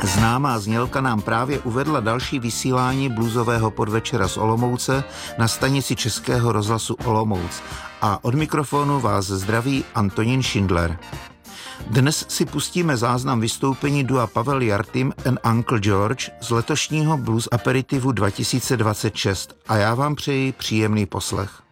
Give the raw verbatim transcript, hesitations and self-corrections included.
Známá znělka nám právě uvedla další vysílání bluesového podvečera z Olomouce na stanici Českého rozhlasu Olomouc. A od mikrofonu vás zdraví Antonín Šindler. Dnes si pustíme záznam vystoupení dua Pavel Jartym and Uncle George z letošního Blues Aperitivu dva tisíce dvacet šest a já vám přeji příjemný poslech.